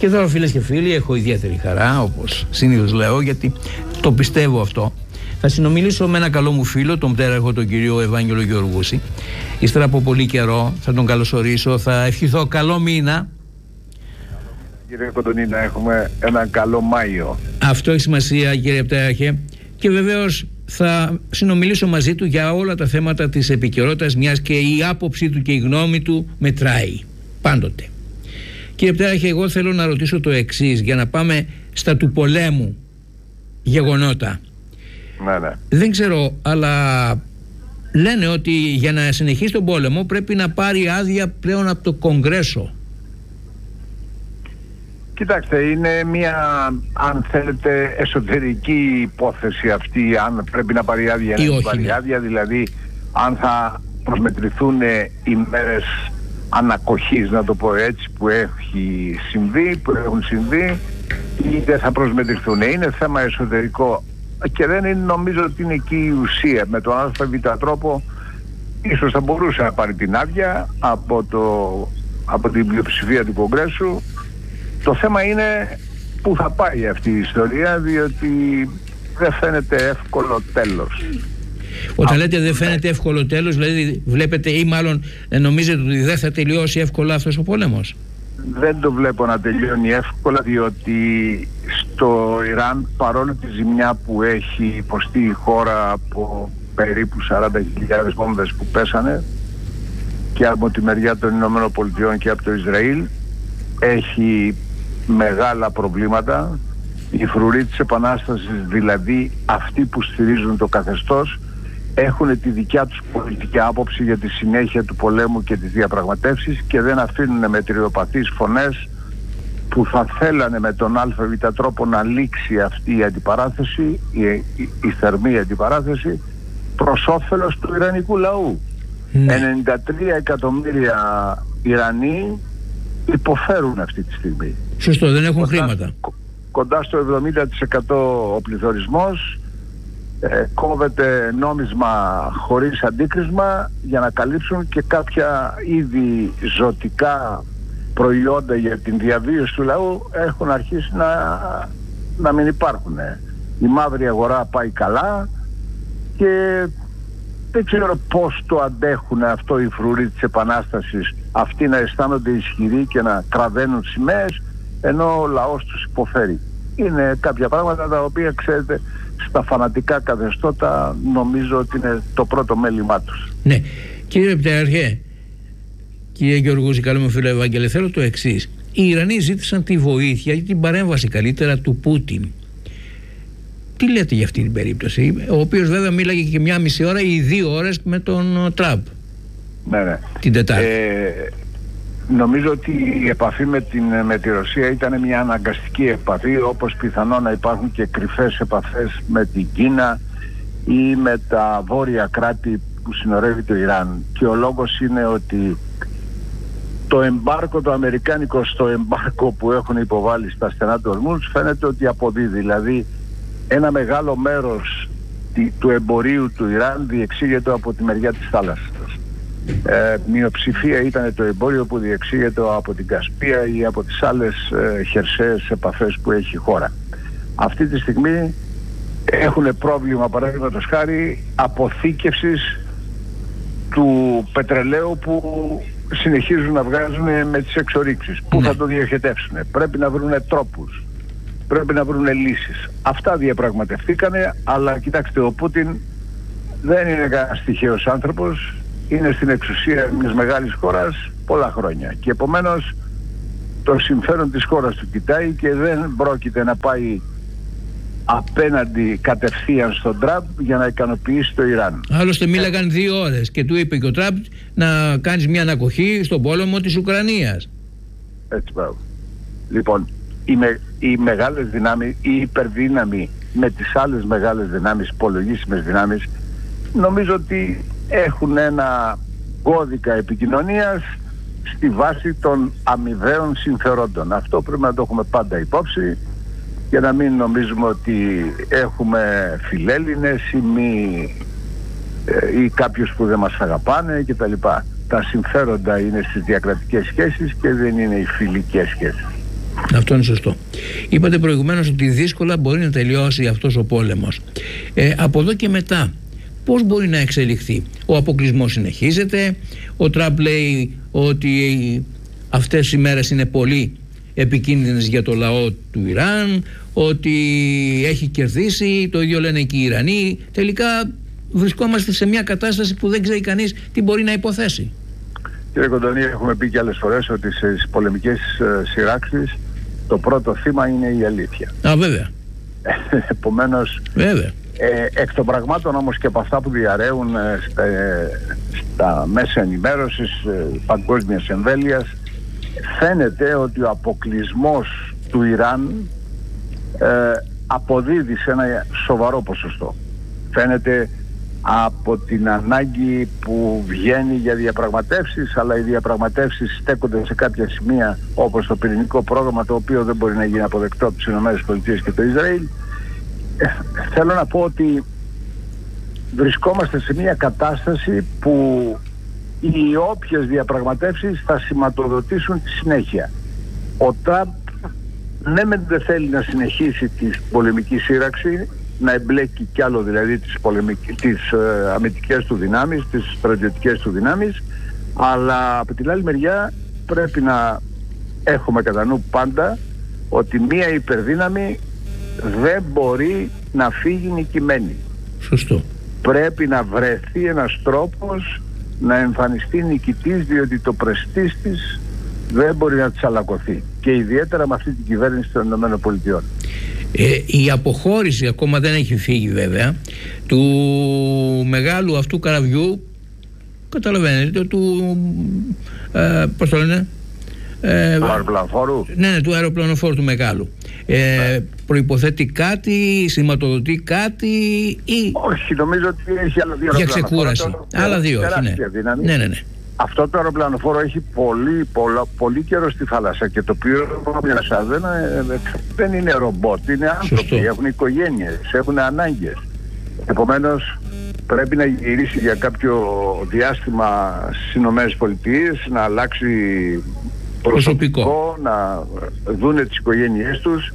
Και εδώ, φίλες και φίλοι, έχω ιδιαίτερη χαρά, όπως συνήθως λέω, γιατί το πιστεύω αυτό. Θα συνομιλήσω με ένα καλό μου φίλο, τον πτέραρχο, τον κύριο Ευάγγελο Γεωργούση. Ύστερα από πολύ καιρό θα τον καλωσορίσω, θα ευχηθώ καλό μήνα. Κύριε Κοντονή, να έχουμε έναν καλό Μάιο. Αυτό έχει σημασία, κύριε Πτέραρχε. Και βεβαίως θα συνομιλήσω μαζί του για όλα τα θέματα της επικαιρότητας, μιας και η άποψή του και η γνώμη του μετράει πάντοτε. Κύριε Πτέραρχε, εγώ θέλω να ρωτήσω το εξής, για να πάμε στα του πολέμου γεγονότα. Ναι. Δεν ξέρω, αλλά λένε ότι για να συνεχίσει τον πόλεμο πρέπει να πάρει άδεια πλέον από το Κογκρέσο. Κοιτάξτε, είναι μια, αν θέλετε, εσωτερική υπόθεση αυτή, αν πρέπει να πάρει άδεια ή όχι. Πάρει άδεια, δηλαδή αν θα προσμετρηθούν οι μέρες ανακοχής, να το πω έτσι, που έχουν συμβεί, ή δεν θα προσμετρηθούν. Είναι θέμα εσωτερικό και δεν είναι, νομίζω ότι είναι εκεί η ουσία. Με τον ΑΒ τρόπο ίσως θα μπορούσε να πάρει την άδεια από την πλειοψηφία του Κογκρέσου. Το θέμα είναι πού θα πάει αυτή η ιστορία, διότι δεν φαίνεται εύκολο τέλος. Όταν λέτε δεν φαίνεται εύκολο τέλος, δηλαδή βλέπετε ή μάλλον νομίζετε ότι δεν θα τελειώσει εύκολα αυτός ο πόλεμος? Δεν το βλέπω να τελειώνει εύκολα, διότι στο Ιράν, παρόλο τη ζημιά που έχει υποστεί η χώρα από περίπου 40.000 βόμβες που πέσανε και από τη μεριά των Ηνωμένων Πολιτειών και από το Ισραήλ, έχει μεγάλα προβλήματα. Οι φρουροί της Επανάστασης, δηλαδή αυτοί που στηρίζουν το καθεστώς, έχουν τη δικιά τους πολιτική άποψη για τη συνέχεια του πολέμου και τις διαπραγματεύσεις και δεν αφήνουν μετριοπαθείς φωνές που θα θέλανε με τον ΑΒ τρόπο να λήξει αυτή η αντιπαράθεση, η θερμή αντιπαράθεση, προς όφελος του Ιρανικού λαού. 93 εκατομμύρια Ιρανοί υποφέρουν αυτή τη στιγμή. Σωστό, δεν έχουν χρήματα. Κοντά στο 70% ο πληθωρισμός, κόβεται νόμισμα χωρίς αντίκρισμα για να καλύψουν και κάποια είδη ζωτικά προϊόντα για την διαβίωση του λαού έχουν αρχίσει να μην υπάρχουν. Η μαύρη αγορά πάει καλά και δεν ξέρω πώς το αντέχουν αυτό οι φρουροί της Επανάστασης, αυτοί να αισθάνονται ισχυροί και να τραβαίνουν σημαίες ενώ ο λαός τους υποφέρει. Είναι κάποια πράγματα τα οποία, ξέρετε, στα φανατικά καθεστώτα νομίζω ότι είναι το πρώτο μέλημά τους. Ναι. Κύριε Πτέραρχε, κύριε Γεωργούση, καλό μου φίλο Ευάγγελε, θέλω το εξής. Οι Ιρανοί ζήτησαν τη βοήθεια ή την παρέμβαση καλύτερα του Πούτιν. Τι λέτε για αυτή την περίπτωση, ο οποίος βέβαια μίλαγε και 1,5 ώρα ή 2 ώρες με τον Τραμπ? Ναι. Την Τετάρτη. Νομίζω ότι η επαφή με τη Ρωσία ήταν μια αναγκαστική επαφή, όπως πιθανόν να υπάρχουν και κρυφές επαφές με την Κίνα ή με τα βόρεια κράτη που συνορεύει το Ιράν. Και ο λόγος είναι ότι το εμπάρκο, το αμερικάνικο στο εμπάρκο που έχουν υποβάλει στα στενά του Ορμούζ φαίνεται ότι αποδίδει. Δηλαδή ένα μεγάλο μέρος του εμπορίου του Ιράν διεξήγεται από τη μεριά της θάλασσας. Μειοψηφία ήταν το εμπόριο που διεξήγεται από την Κασπία ή από τις άλλες χερσαίες επαφές που έχει η χώρα. Αυτή τη στιγμή έχουν πρόβλημα, παραδείγματος χάρη, αποθήκευσης του πετρελαίου που συνεχίζουν να βγάζουν με τις εξορίξεις. Πού θα το διοχετεύσουν? Πρέπει να βρουν τρόπους, πρέπει να βρουν λύσεις. Αυτά διαπραγματευτήκανε, αλλά κοιτάξτε, ο Πούτιν δεν είναι κανένας τυχαίος άνθρωπος. Είναι στην εξουσία μιας μεγάλης χώρας πολλά χρόνια και επομένως το συμφέρον της χώρας του κοιτάει και δεν πρόκειται να πάει απέναντι κατευθείαν στον Τραμπ για να ικανοποιήσει το Ιράν. Άλλωστε μίλαγαν 2 ώρες και του είπε και ο Τραμπ να κάνεις μια ανακοχή στον πόλεμο της Ουκρανίας. Έτσι πράγμα. Λοιπόν, οι μεγάλες δυνάμεις, η υπερδύναμη με τις άλλες μεγάλες δυνάμεις, υπολογίσιμες δυνάμεις, νομίζω ότι έχουν ένα κώδικα επικοινωνίας στη βάση των αμοιβαίων συμφερόντων. Αυτό πρέπει να το έχουμε πάντα υπόψη για να μην νομίζουμε ότι έχουμε φιλέλληνες ή κάποιους που δεν μας αγαπάνε κτλ. Τα συμφέροντα είναι στις διακρατικές σχέσεις και δεν είναι οι φιλικές σχέσεις. Αυτό είναι σωστό. Είπατε προηγουμένως ότι δύσκολα μπορεί να τελειώσει αυτός ο πόλεμος. Από εδώ και μετά πώς μπορεί να εξελιχθεί? Ο αποκλεισμός συνεχίζεται. Ο Τραμπ λέει ότι αυτές οι μέρες είναι πολύ επικίνδυνες για το λαό του Ιράν, ότι έχει κερδίσει, το ίδιο λένε και οι Ιρανοί. Τελικά βρισκόμαστε σε μια κατάσταση που δεν ξέρει κανείς τι μπορεί να υποθέσει. Κύριε Κοντονή, έχουμε πει και άλλες φορές ότι στις πολεμικές σειράξεις το πρώτο θύμα είναι η αλήθεια. Βέβαια. Επομένως, βέβαια. Εκ των πραγμάτων όμως και από αυτά που διαρρέουν στα μέσα ενημέρωσης παγκόσμιας εμβέλειας, φαίνεται ότι ο αποκλεισμός του Ιράν αποδίδει σε ένα σοβαρό ποσοστό. Φαίνεται από την ανάγκη που βγαίνει για διαπραγματεύσεις, αλλά οι διαπραγματεύσεις στέκονται σε κάποια σημεία, όπως το πυρηνικό πρόγραμμα, το οποίο δεν μπορεί να γίνει αποδεκτό από τις ΗΠΑ και το Ισραήλ. Θέλω να πω ότι βρισκόμαστε σε μια κατάσταση που οι όποιες διαπραγματεύσεις θα σηματοδοτήσουν τη συνέχεια. Ο Τραμπ δεν θέλει να συνεχίσει τη πολεμική σύραξη, να εμπλέκει κι άλλο δηλαδή τις αμυντικές του δυνάμεις, τις στρατιωτικές του δυνάμεις, αλλά από την άλλη μεριά πρέπει να έχουμε κατά νου πάντα ότι μία υπερδύναμη δεν μπορεί να φύγει νικημένη. Σωστό. Πρέπει να βρεθεί ένας τρόπος να εμφανιστεί νικητής, διότι το πρεστής της δεν μπορεί να τσαλακωθεί, και ιδιαίτερα με αυτή την κυβέρνηση των ΗΠΑ. Η αποχώρηση ακόμα δεν έχει φύγει βέβαια του μεγάλου αυτού καραβιού, καταλαβαίνετε, πώς το λένε, του αεροπλανοφόρου. Ναι, του αεροπλανοφόρου του μεγάλου. Προϋποθέτει κάτι, σηματοδοτεί κάτι ή... Όχι, νομίζω ότι έχει άλλα δύο για ξεκούραση. Άλλα δύο, ναι. Ναι. Αυτό το αεροπλανοφόρο έχει πολύ καιρό στη θάλασσα, και το οποίο δεν είναι ρομπότ, είναι άνθρωποι. Σωστό. Έχουν οικογένειες, έχουν ανάγκες. Επομένως πρέπει να γυρίσει για κάποιο διάστημα στις ΗΠΑ, να αλλάξει προσωπικό, να δούνε τις οικογένειες τους.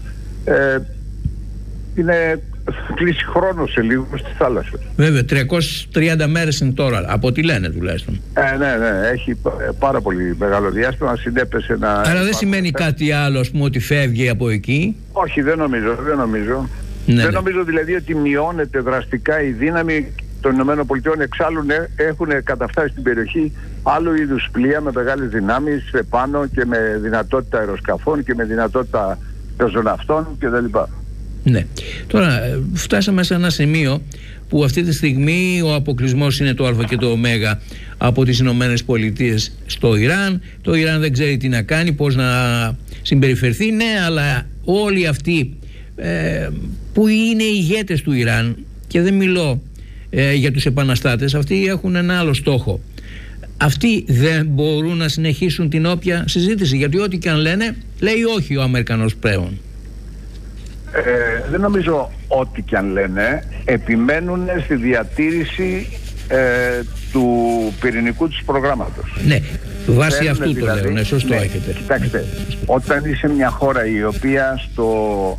Είναι κλείσει χρόνο σε λίγο στη θάλασσα. Βέβαια, 330 μέρες είναι τώρα, από ό,τι λένε τουλάχιστον. Ναι, έχει πάρα πολύ μεγάλο διάστημα. Συνέπεσε να... Αλλά δεν σημαίνει κάτι άλλο, ας πούμε, ότι φεύγει από εκεί? Όχι, δεν νομίζω. Δεν νομίζω δηλαδή ότι μειώνεται δραστικά η δύναμη των ΗΠΑ. Εξάλλου έχουν καταφτάσει στην περιοχή άλλου είδους πλοία με μεγάλες δυνάμεις επάνω, και με δυνατότητα αεροσκαφών και με δυνατότητα πεζοναυτών κτλ. Ναι. Τώρα φτάσαμε σε ένα σημείο που αυτή τη στιγμή ο αποκλεισμός είναι το α και το ω από τις Ηνωμένες Πολιτείες στο Ιράν. Το Ιράν δεν ξέρει τι να κάνει, πώς να συμπεριφερθεί. Ναι, αλλά όλοι αυτοί που είναι οι ηγέτες του Ιράν, και δεν μιλώ για τους επαναστάτες, αυτοί έχουν ένα άλλο στόχο. Αυτοί δεν μπορούν να συνεχίσουν την όποια συζήτηση, γιατί ό,τι και αν λένε, λέει όχι ο Αμερικανός πλέον. Δεν νομίζω ό,τι και αν λένε, επιμένουν στη διατήρηση του πυρηνικού τους προγράμματος. Ναι, βάσει αυτού το λέω, ναι, σωστό έχετε. Κοιτάξτε, όταν είσαι μια χώρα η οποία στο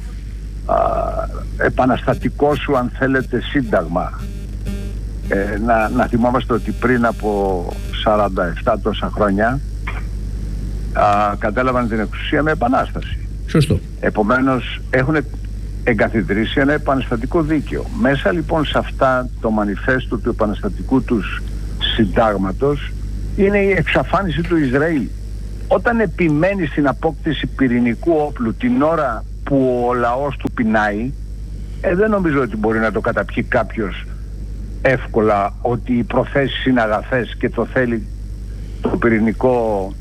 επαναστατικό σου, αν θέλετε, σύνταγμα, να θυμόμαστε ότι πριν από 47 τόσα χρόνια κατέλαβαν την εξουσία με επανάσταση. Σωστό. Επομένως έχουν εγκαθιδρύσει ένα επαναστατικό δίκαιο. Μέσα λοιπόν σε αυτά το μανιφέστο του επαναστατικού τους συντάγματος είναι η εξαφάνιση του Ισραήλ. Όταν επιμένει στην απόκτηση πυρηνικού όπλου την ώρα που ο λαός του πεινάει, δεν νομίζω ότι μπορεί να το καταπιεί κάποιος εύκολα, ότι οι προθέσεις είναι αγαθές και το θέλει το πυρηνικό,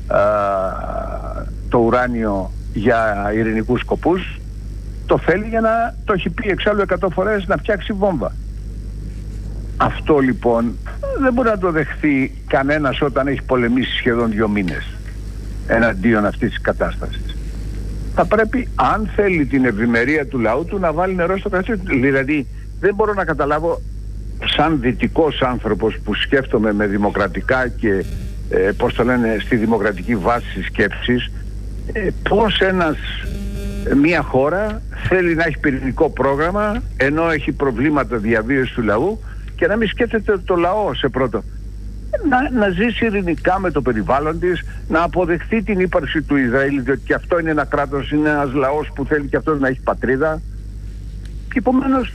το ουράνιο για ειρηνικούς σκοπούς. Το θέλει για να, το έχει πει εξάλλου 100 φορές, να φτιάξει βόμβα. Αυτό λοιπόν δεν μπορεί να το δεχθεί κανένας όταν έχει πολεμήσει σχεδόν 2 μήνες εναντίον αυτής της κατάστασης. Θα πρέπει, αν θέλει την ευημερία του λαού του, να βάλει νερό στο κρασί του. Δηλαδή δεν μπορώ να καταλάβω, σαν δυτικός άνθρωπος που σκέφτομαι με δημοκρατικά και πώς το λένε, στη δημοκρατική βάση σκέψης, πώς μια χώρα θέλει να έχει πυρηνικό πρόγραμμα ενώ έχει προβλήματα διαβίωσης του λαού και να μην σκέφτεται το λαό σε πρώτο. Να ζήσει ειρηνικά με το περιβάλλον της, να αποδεχθεί την ύπαρξη του Ισραήλ, διότι και αυτό είναι ένα κράτος, είναι ένας λαός που θέλει και αυτός να έχει πατρίδα. Και επομένως,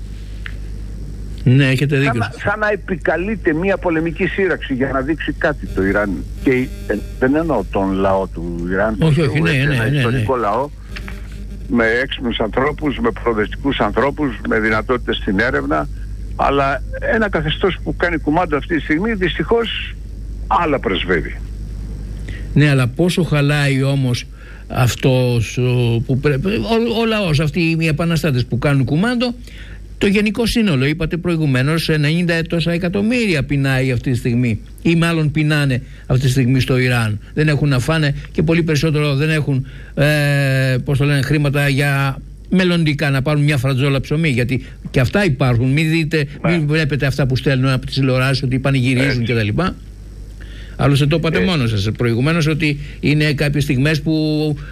ναι, έχετε δίκιο. Σαν να επικαλείται μια πολεμική σύραξη για να δείξει κάτι το Ιράν. Και δεν εννοώ τον λαό του Ιράν, ένα ιστορικό λαό με έξυπνους ανθρώπους, με προοδευτικούς ανθρώπους, με δυνατότητες στην έρευνα, αλλά ένα καθεστώς που κάνει κουμάντο αυτή τη στιγμή δυστυχώς άλλα πρεσβεύει. Ναι, αλλά πόσο χαλάει όμως αυτός που πρέπει, ο λαός, αυτοί οι επαναστάτες που κάνουν κουμάντο, το γενικό σύνολο, είπατε προηγουμένως, 90 τόσα εκατομμύρια πεινάει αυτή τη στιγμή, ή μάλλον πεινάνε αυτή τη στιγμή στο Ιράν. Δεν έχουν να φάνε και πολύ περισσότερο δεν έχουν χρήματα για μελλοντικά να πάρουν μια φρατζόλα ψωμί, γιατί και αυτά υπάρχουν. Μην βλέπετε αυτά που στέλνουν από τις τηλεοράσεις ότι πανηγυρίζουν κτλ. Άλλωστε το είπατε μόνος σας προηγουμένως ότι είναι κάποιες στιγμές που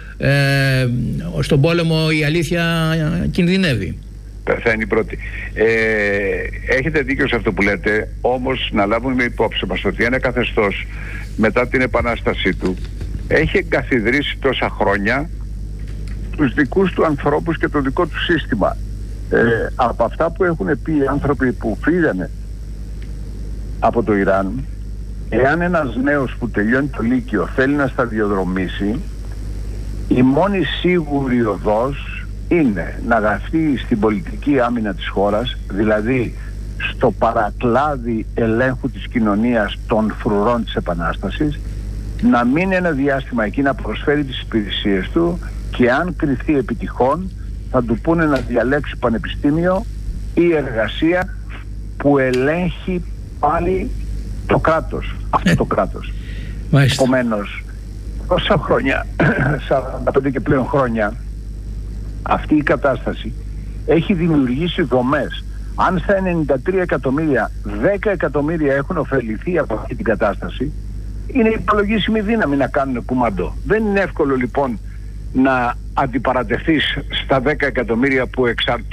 στον πόλεμο η αλήθεια κινδυνεύει. Πεθαίνει πρώτη. Έχετε δίκιο σε αυτό που λέτε, όμως να λάβουμε υπόψη μας ότι ένα καθεστώς μετά την επανάστασή του έχει εγκαθιδρύσει τόσα χρόνια τους δικούς του ανθρώπους και το δικό του σύστημα. Από αυτά που έχουν πει οι άνθρωποι που φύγανε από το Ιράν, εάν ένας νέος που τελειώνει το Λύκειο θέλει να σταδιοδρομήσει, η μόνη σίγουρη οδός είναι να γραφτεί στην πολιτική άμυνα της χώρας, δηλαδή στο παρακλάδι ελέγχου της κοινωνίας των φρουρών της Επανάστασης, να μείνει ένα διάστημα εκεί να προσφέρει τις υπηρεσίες του και αν κριθεί επιτυχών θα του πούνε να διαλέξει πανεπιστήμιο ή εργασία που ελέγχει πάλι το κράτος, αυτό το κράτος. Επομένως, τόσα χρόνια, 45 και πλέον χρόνια, αυτή η κατάσταση έχει δημιουργήσει δομές. Αν στα 93 εκατομμύρια 10 εκατομμύρια έχουν ωφεληθεί από αυτή την κατάσταση, είναι υπολογίσιμη δύναμη να κάνουν κουμαντό. Δεν είναι εύκολο λοιπόν να αντιπαρατεθείς στα 10 εκατομμύρια που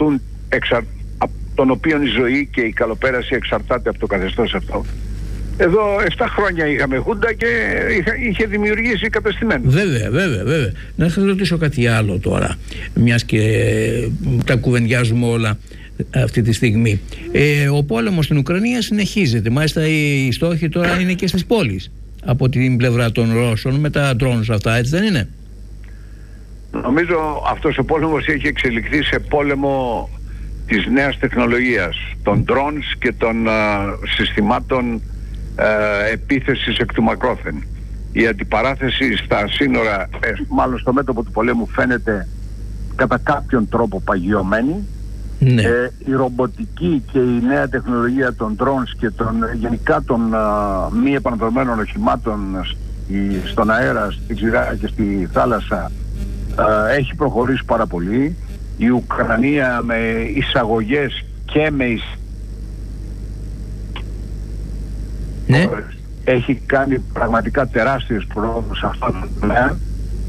από των οποίων η ζωή και η καλοπέραση εξαρτάται από το καθεστώς αυτό. Εδώ 7 χρόνια είχαμε χούντα και είχε δημιουργήσει κατεστημένο. Βέβαια. Να σας ρωτήσω κάτι άλλο τώρα, μιας και τα κουβεντιάζουμε όλα αυτή τη στιγμή. Ο πόλεμος στην Ουκρανία συνεχίζεται. Μάλιστα οι στόχοι τώρα είναι και στις πόλεις από την πλευρά των Ρώσων με τα drones αυτά, έτσι δεν είναι? Νομίζω αυτός ο πόλεμος έχει εξελιχθεί σε πόλεμο της νέας τεχνολογίας, των drones και των συστημάτων επίθεσης εκ του μακρόθεν. Η αντιπαράθεση στα σύνορα, μάλλον στο μέτωπο του πολέμου, φαίνεται κατά κάποιον τρόπο παγιωμένη. Ναι. Η ρομποτική και η νέα τεχνολογία των drones και γενικά των μη επανδρομένων οχημάτων στον αέρα, στη ξηρά και στη θάλασσα έχει προχωρήσει πάρα πολύ. Η Ουκρανία με εισαγωγές και με ναι. έχει κάνει πραγματικά τεράστιες πρόοδους σε αυτό το τομέα.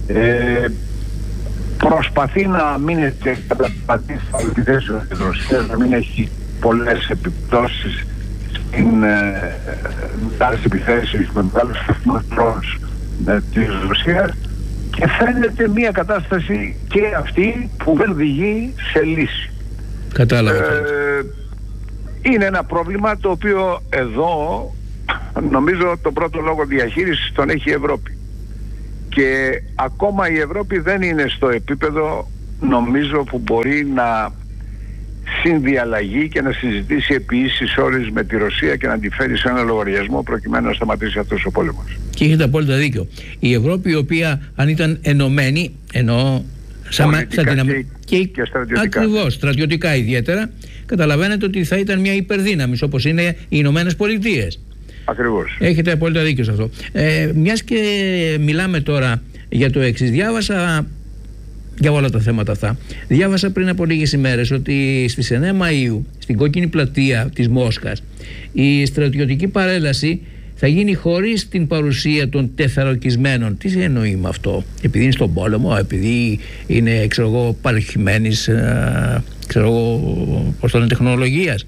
Προσπαθεί να μην καταπατήσει τη θέση της Ρωσίας, να μην έχει πολλές επιπτώσεις στην μεγάλες επιθέσεις με μεγάλους αριθμούς drones της Ρωσίας, και φαίνεται μια κατάσταση και αυτή που δεν οδηγεί σε λύση. Κατάλαβα. Είναι ένα πρόβλημα το οποίο εδώ νομίζω τον πρώτο λόγο διαχείρισης τον έχει η Ευρώπη. Και ακόμα η Ευρώπη δεν είναι στο επίπεδο, νομίζω, που μπορεί να συνδιαλλαγεί και να συζητήσει επί ίσης όρης με τη Ρωσία και να τη φέρει σε ένα λογαριασμό προκειμένου να σταματήσει αυτός ο πόλεμος. Και έχετε απόλυτα δίκιο. Η Ευρώπη, η οποία αν ήταν ενωμένη, εννοώ και στρατιωτικά. Ακριβώς, στρατιωτικά ιδιαίτερα, καταλαβαίνετε ότι θα ήταν μια υπερδύναμη όπως είναι οι Ηνωμένες Πολιτείες. Ακριβώς. Έχετε απόλυτα δίκιο σε αυτό. Μιας και μιλάμε τώρα για το εξής, διάβασα για όλα τα θέματα αυτά. Διάβασα πριν από λίγες ημέρες ότι στις 9 Μαΐου στην Κόκκινη Πλατεία της Μόσχας η στρατιωτική παρέλαση θα γίνει χωρίς την παρουσία των τεθαροκισμένων. Τι εννοεί με αυτό? Επειδή είναι στον πόλεμο, επειδή είναι, ξέρω εγώ, παροχημένης, ξέρω εγώ, πώς το λένε, τεχνολογίας?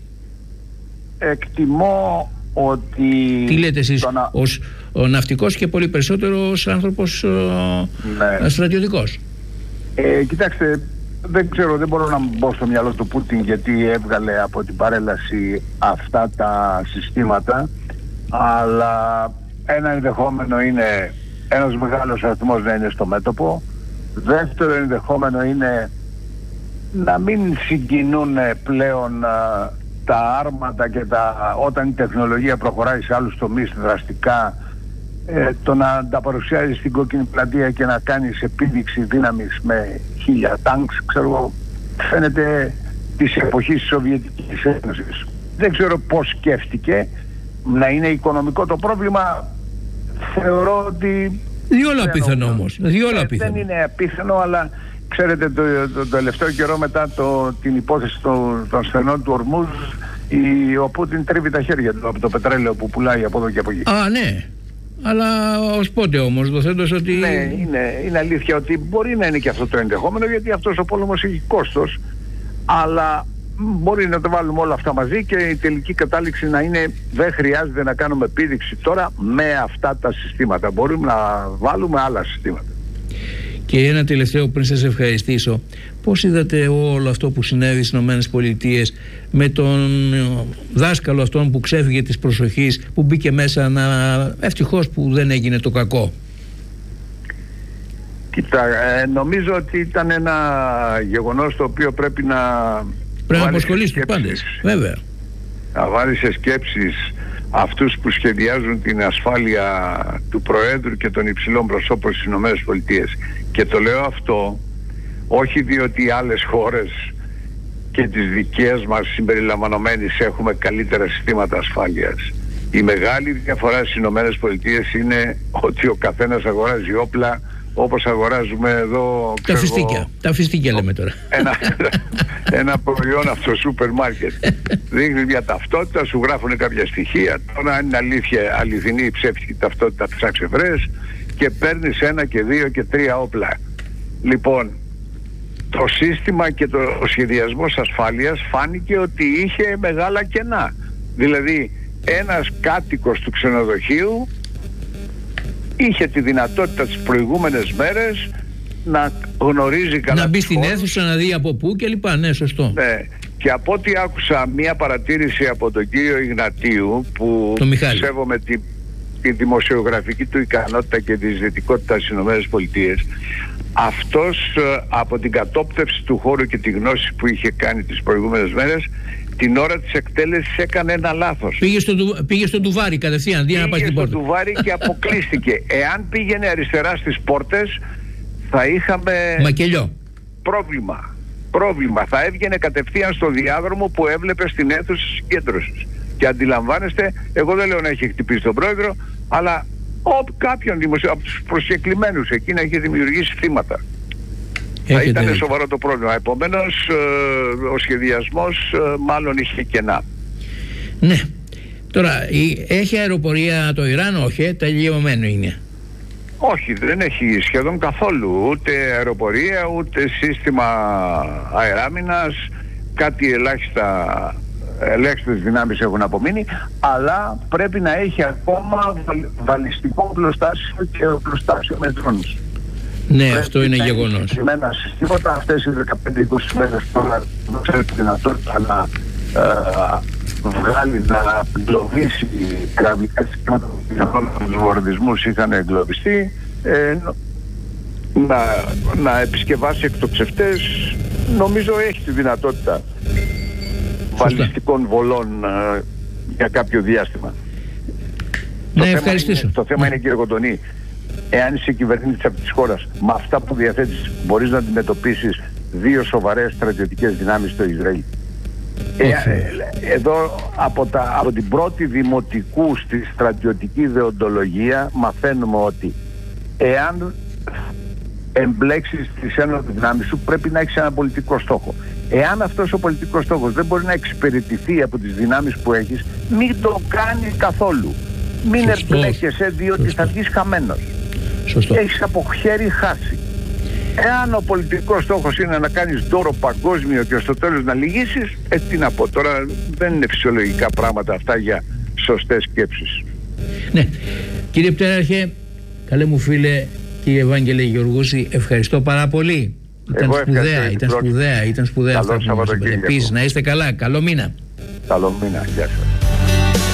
Εκτιμώ ότι... Τι λέτε εσείς, ως ο ναυτικός και πολύ περισσότερο ως άνθρωπος, ναι, στρατιωτικός? Κοιτάξτε, δεν ξέρω, δεν μπορώ να μπω στο μυαλό του Πούτιν γιατί έβγαλε από την παρέλαση αυτά τα συστήματα, αλλά ένα ενδεχόμενο είναι ένας μεγάλος αριθμός να είναι στο μέτωπο. Δεύτερο ενδεχόμενο είναι να μην συγκινούν πλέον τα άρματα και όταν η τεχνολογία προχωράει σε άλλους τομείς δραστικά, το να τα παρουσιάζει στην κόκκινη πλατεία και να κάνεις επίδειξη δύναμης με 1000 τάγκς, ξέρω, φαίνεται της εποχής της Σοβιετικής Ένωσης. Δεν ξέρω πώς σκέφτηκε. Να είναι οικονομικό το πρόβλημα, θεωρώ ότι... Διόλου απίθανο όμως. Δεν είναι απίθανο, αλλά ξέρετε το τελευταίο καιρό μετά την υπόθεση των στενών του Ορμούζ, ο Πούτιν τρίβει τα χέρια του από το πετρέλαιο που πουλάει από εδώ και από εκεί. Ναι. Αλλά ως πότε όμως, δοθέντως ότι... Ναι, είναι αλήθεια ότι μπορεί να είναι και αυτό το ενδεχόμενο, γιατί αυτός ο πόλεμος έχει κόστος, αλλά μπορεί να τα βάλουμε όλα αυτά μαζί και η τελική κατάληξη να είναι δεν χρειάζεται να κάνουμε επίδειξη τώρα με αυτά τα συστήματα. Μπορούμε να βάλουμε άλλα συστήματα. Και ένα τελευταίο πριν σας ευχαριστήσω. Πώς είδατε όλο αυτό που συνέβη στις ΗΠΑ με τον δάσκαλο αυτόν που ξέφυγε της προσοχής, που μπήκε μέσα ευτυχώς που δεν έγινε το κακό? Κοίτα, νομίζω ότι ήταν ένα γεγονός το οποίο πρέπει να αποσχολήσει τους πάντες, βέβαια. Να βάλει σε σκέψεις αυτούς που σχεδιάζουν την ασφάλεια του Προέδρου και των υψηλών προσώπων στις ΗΠΑ. Και το λέω αυτό όχι διότι οι άλλες χώρες και τις δικές μας συμπεριλαμβανομένες έχουμε καλύτερα συστήματα ασφάλειας. Η μεγάλη διαφορά στις ΗΠΑ είναι ότι ο καθένας αγοράζει όπλα όπως αγοράζουμε εδώ... Τα φιστίκια λέμε τώρα. Ένα προϊόν από το σούπερ μάρκετ. Δείχνει μια ταυτότητα, σου γράφουν κάποια στοιχεία. Τώρα αν είναι αληθινή ή ψεύτικη ταυτότητα, ψάξε βρες και παίρνεις 1 και 2 και 3 όπλα. Λοιπόν, το σύστημα και ο σχεδιασμός ασφάλειας φάνηκε ότι είχε μεγάλα κενά. Δηλαδή ένας κάτοικος του ξενοδοχείου είχε τη δυνατότητα τις προηγούμενες μέρες να γνωρίζει καλά, να μπει στην αίθουσα, να δει από πού και λοιπά. Ναι, σωστό. Ναι. Και από ό,τι άκουσα μία παρατήρηση από τον κύριο Ιγνατίου, που σέβομαι τη δημοσιογραφική του ικανότητα και τη ζητικότητα στις ΗΠΑ, αυτός από την κατόπτευση του χώρου και τη γνώση που είχε κάνει τις προηγούμενες μέρες, την ώρα της εκτέλεσης έκανε ένα λάθος. Πήγε στο τουβάρι κατευθείαν, αντί να πάει στην πόρτα. Πήγε στο τουβάρι και αποκλείστηκε. Εάν πήγαινε αριστερά στις πόρτες, θα είχαμε... Μακελιό. Πρόβλημα. Θα έβγαινε κατευθείαν στο διάδρομο που έβλεπε στην αίθουσα συγκέντρωσης. Και αντιλαμβάνεστε, εγώ δεν λέω να έχει χτυπήσει τον πρόεδρο, αλλά κάποιον από τους προσκεκλημένους εκεί να έχει δημιουργήσει θύματα. Θα ήταν σοβαρό το πρόβλημα. Επομένως ο σχεδιασμός μάλλον είχε κενά. Ναι. Τώρα έχει αεροπορία το Ιράν? Όχι, τελειωμένο είναι. Όχι, δεν έχει σχεδόν καθόλου ούτε αεροπορία ούτε σύστημα αεράμινας. Κάτι ελάχιστες δυνάμεις έχουν απομείνει, αλλά πρέπει να έχει ακόμα βαλιστικό οπλοστάσιο και οπλοστάσιο με δρόνους. Ναι, πρέπει, αυτό είναι γεγονός. Συγκεκριμένα συστήματα, αυτές οι 15-20 μέρες τώρα δεν ξέρω τη δυνατότητα να βγάλει, να εγκλωβίσει κραυλικά συστήματα που τους βομβαρδισμούς είχαν εγκλωβιστεί, να επισκευάσει εκτοξευτές. Νομίζω έχει τη δυνατότητα βαλιστικών βολών για κάποιο διάστημα. Ναι, ευχαριστήσω. Το θέμα είναι, κύριε Κοντονή, εάν είσαι κυβερνήτης αυτής της χώρας, με αυτά που διαθέτεις μπορείς να αντιμετωπίσεις 2 σοβαρές στρατιωτικές δυνάμεις στο Ισραήλ. Εδώ από την πρώτη δημοτικού στη στρατιωτική δεοντολογία μαθαίνουμε ότι εάν εμπλέξεις τις ένοπλες δυνάμεις σου, πρέπει να έχεις ένα πολιτικό στόχο. Εάν αυτός ο πολιτικός στόχος δεν μπορεί να εξυπηρετηθεί από τις δυνάμεις που έχεις, μην το κάνεις καθόλου. μην εμπλέκεσαι, διότι θα βγεις χαμένος. Σωστό. Έχεις από χέρι χάσει. Εάν ο πολιτικός στόχος είναι να κάνεις δώρο παγκόσμιο και στο τέλος να λυγίσεις, τι να πω τώρα, δεν είναι φυσιολογικά πράγματα αυτά για σωστές σκέψεις. Ναι. Κύριε Πτέραρχε, καλέ μου φίλε, κύριε Ευάγγελε Γεωργούση, ευχαριστώ πάρα πολύ. Ήταν σπουδαία. Καλό Σαββατοκύριακο. Επίσης, να είστε καλά. Καλό μήνα. Καλό μήνα. Γεια σας.